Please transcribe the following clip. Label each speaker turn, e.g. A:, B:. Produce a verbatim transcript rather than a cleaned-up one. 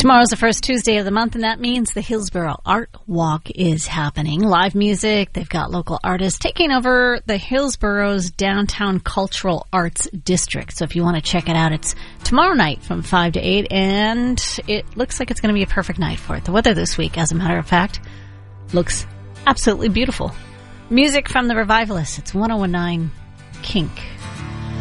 A: Tomorrow's the first Tuesday of the month, and that means the Hillsborough Art Walk is happening. Live music. They've got local artists taking over the Hillsborough's downtown cultural arts district. So if you want to check it out, it's tomorrow night from five to eight, and it looks like it's going to be a perfect night for it. The weather this week, as a matter of fact, looks absolutely beautiful. Music from the Revivalists. It's one oh one nine Kink.